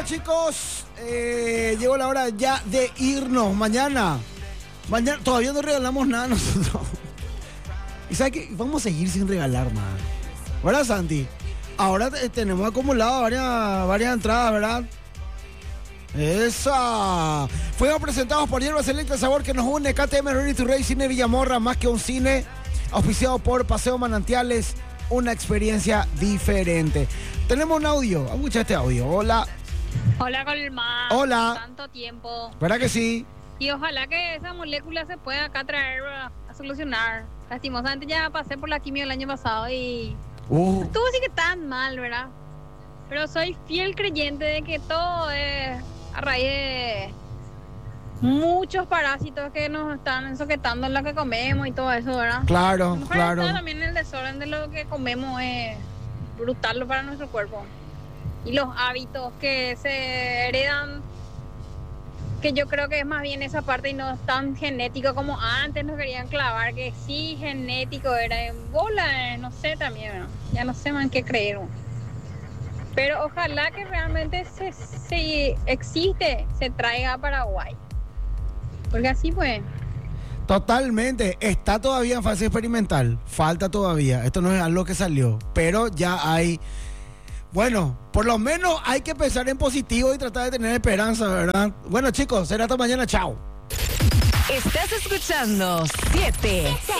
chicos, llegó la hora ya de irnos. Mañana todavía no regalamos nada nosotros. ¿Y sabes qué? Vamos a seguir sin regalar más. ¿Verdad, Santi? Ahora tenemos acumulado varias entradas, ¿verdad? ¡Esa! Fuimos presentados por Hierba Excelente Sabor, que nos une. KTM Ready to Race, Cine Villamorra, más que un cine. Auspiciado por Paseo Manantiales, una experiencia diferente. Tenemos un audio. Escucha este audio. Hola. Hola, Colmán. Hola. Tanto tiempo. ¿Verdad que sí? Y ojalá que esa molécula se pueda acá traer a solucionar. Lastimosamente ya pasé por la quimio el año pasado y no estuvo así que tan mal, ¿verdad? Pero soy fiel creyente de que todo es a raíz de muchos parásitos que nos están ensoquetando en lo que comemos y todo eso, ¿verdad? Claro, claro. También el desorden de lo que comemos es brutal para nuestro cuerpo. Y los hábitos que se heredan, que yo creo que es más bien esa parte y no es tan genético como antes nos querían clavar, que sí, genético era en bola, no sé también, ¿no? Ya no sé más en qué creer. Pero ojalá que realmente se existe, se traiga a Paraguay. Porque así pues. Totalmente. Está todavía en fase experimental. Falta todavía. Esto no es algo que salió. Pero ya hay... Bueno, por lo menos hay que pensar en positivo y tratar de tener esperanza, ¿verdad? Bueno, chicos, será hasta mañana. Chao. Estás escuchando 7